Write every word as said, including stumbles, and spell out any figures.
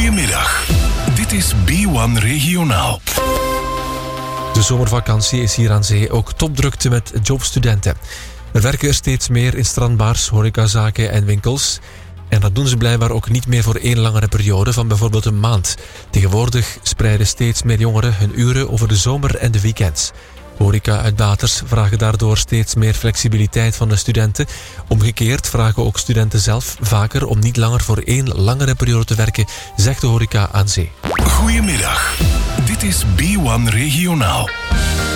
Goedemiddag. Dit is B één Regionaal. De zomervakantie is hier aan zee ook topdrukte met jobstudenten. Er werken er steeds meer in strandbars, horecazaken en winkels. En dat doen ze blijkbaar ook niet meer voor één langere periode van bijvoorbeeld een maand. Tegenwoordig spreiden steeds meer jongeren hun uren over de zomer en de weekends. Horeca-uitbaters vragen daardoor steeds meer flexibiliteit van de studenten. Omgekeerd vragen ook studenten zelf vaker om niet langer voor één langere periode te werken, zegt de horeca aan zee. Goedemiddag. Dit is B één Regionaal.